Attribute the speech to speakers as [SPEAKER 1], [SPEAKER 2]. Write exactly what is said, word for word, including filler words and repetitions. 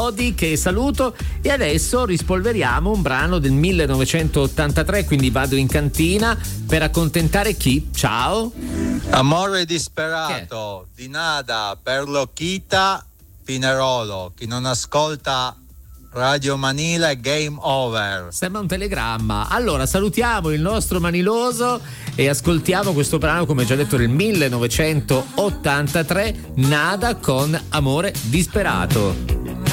[SPEAKER 1] Lodi che saluto, e adesso rispolveriamo un brano del millenovecentottantatré, quindi vado in cantina per accontentare chi? Ciao.
[SPEAKER 2] Amore disperato di Nada per Lochita Pinerolo. Chi non ascolta Radio Manila è game over.
[SPEAKER 1] Sembra un telegramma. Allora salutiamo il nostro Maniloso e ascoltiamo questo brano, come già detto, del millenovecentottantatré, Nada con Amore disperato.